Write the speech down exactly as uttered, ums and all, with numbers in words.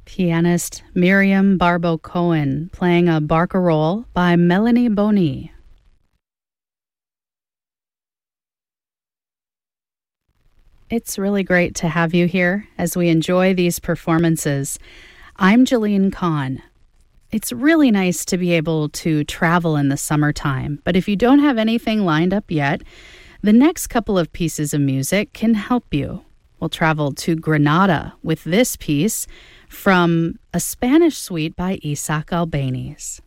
Pianist Miriam Barbo-Cohen playing a barcarolle by Melanie Boni. It's really great to have you here as we enjoy these performances. I'm Jeline Kahn. It's really nice to be able to travel in the summertime, but if you don't have anything lined up yet, the next couple of pieces of music can help you. We'll travel to Granada with this piece from a Spanish suite by Isaac Albéniz.